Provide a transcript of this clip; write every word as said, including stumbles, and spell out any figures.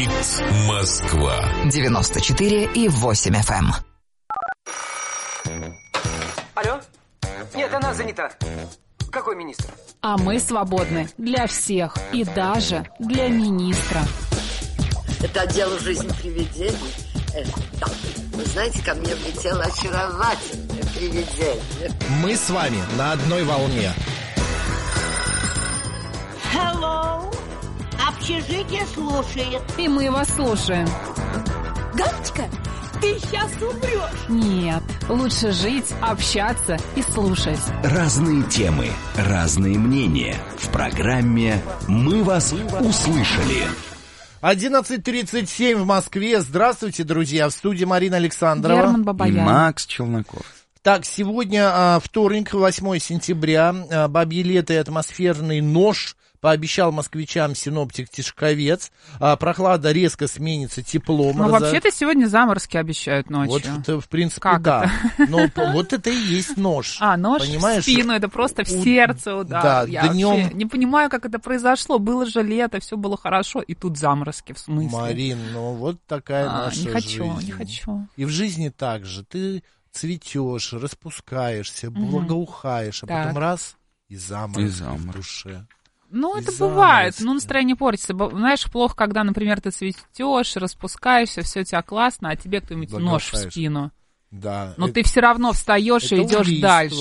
Говорит Москва. девяносто четыре и восемь эф эм. Алло? Нет, она занята. Какой министр? А мы свободны для всех и даже для министра. Это отдел «Жизнь привидений». Э, да. Вы знаете, ко мне влетело очаровательное привидение. Мы с вами на одной волне. Hello. Общежитие слушает. И мы вас слушаем. Галочка, ты сейчас умрешь. Нет, лучше жить, общаться и слушать. Разные темы, разные мнения. В программе «Мы вас услышали». одиннадцать тридцать семь в Москве. Здравствуйте, друзья. В студии Марина Александрова. Герман Бабаян. И Макс Челноков. Так, сегодня а, вторник, восьмое сентября. А, бабье лето и атмосферный нож пообещал москвичам синоптик Тишковец. А, прохлада резко сменится теплом. Ну, Разо... вообще-то сегодня заморозки обещают ночью. Вот это, в принципе, как да. Это? Но вот это и есть нож. А, нож понимаешь? в спину, это просто в сердце удар. Да, Я днем... вообще не понимаю, как это произошло. Было же лето, все было хорошо, и тут заморозки, в смысле? Марин, ну вот такая а, наша не хочу, жизнь. Не хочу, И в жизни так же. Ты цветешь, распускаешься, угу. благоухаешь, а так. потом раз и заморозки, и заморозки в душе. Ну, и это заморозки. бывает, ну, настроение портится. Знаешь, плохо, когда, например, ты цветешь, распускаешься, все у тебя классно, а тебе кто-нибудь нож в спину. Да. Но это, ты все равно встаешь и идешь дальше.